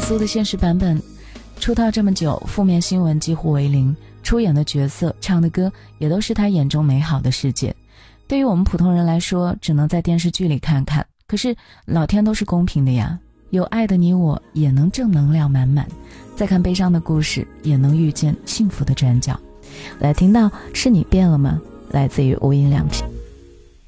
苏的现实版本，出道这么久，负面新闻几乎为零，出演的角色唱的歌也都是他眼中美好的世界。对于我们普通人来说，只能在电视剧里看看，可是老天都是公平的呀，有爱的你我也能正能量满满，再看悲伤的故事也能遇见幸福的转角。来听到是你变了吗，来自于无印良品。